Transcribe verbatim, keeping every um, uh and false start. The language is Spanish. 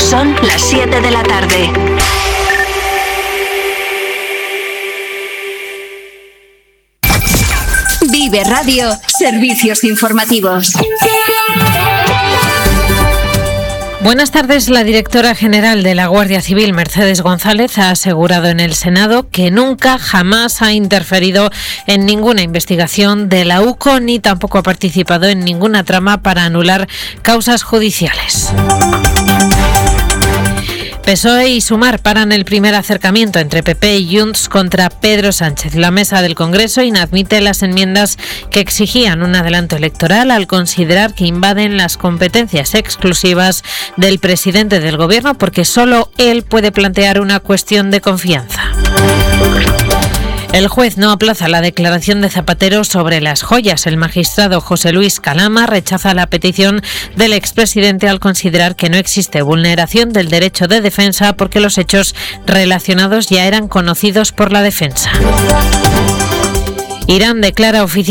Son las siete de la tarde. Vive Radio, servicios informativos. Buenas tardes. La directora general de la Guardia Civil, Mercedes González, ha asegurado en el Senado que nunca, jamás ha interferido en ninguna investigación de la U C O ni tampoco ha participado en ninguna trama para anular causas judiciales. P S O E y Sumar paran el primer acercamiento entre P P y Junts contra Pedro Sánchez. La mesa del Congreso inadmite las enmiendas que exigían un adelanto electoral al considerar que invaden las competencias exclusivas del presidente del Gobierno porque solo él puede plantear una cuestión de confianza. El juez no aplaza la declaración de Zapatero sobre las joyas. El magistrado José Luis Calama rechaza la petición del expresidente al considerar que no existe vulneración del derecho de defensa porque los hechos relacionados ya eran conocidos por la defensa. Irán declara oficialmente